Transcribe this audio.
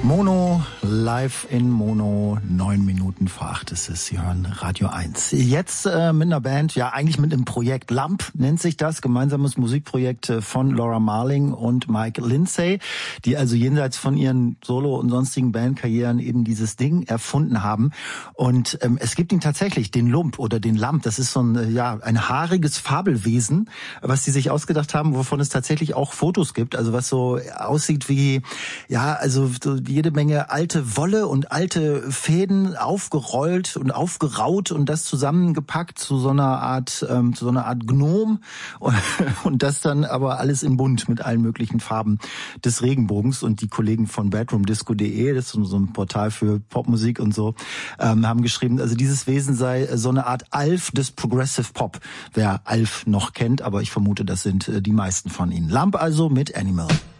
Mono, live in Mono, 9 Minuten vor 8 ist es. Sie hören Radio 1. Jetzt mit einer Band, ja eigentlich mit einem Projekt. Lump nennt sich das, gemeinsames Musikprojekt von Laura Marling und Mike Lindsay, die also jenseits von ihren Solo- und sonstigen Bandkarrieren eben dieses Ding erfunden haben. Und es gibt ihn tatsächlich, den Lump oder den Lump. Das ist so ein haariges Fabelwesen, was sie sich ausgedacht haben, wovon es tatsächlich auch Fotos gibt. Also was so aussieht wie, so jede Menge alte Wolle und alte Fäden aufgerollt und aufgeraut und das zusammengepackt zu so einer Art Gnom und das dann aber alles in bunt mit allen möglichen Farben des Regenbogens. Und die Kollegen von bedroomdisco.de, das ist so ein Portal für Popmusik und so, haben geschrieben, also dieses Wesen sei so eine Art Alf des Progressive Pop. Wer Alf noch kennt, aber ich vermute, das sind die meisten von Ihnen. Lump also mit Animal.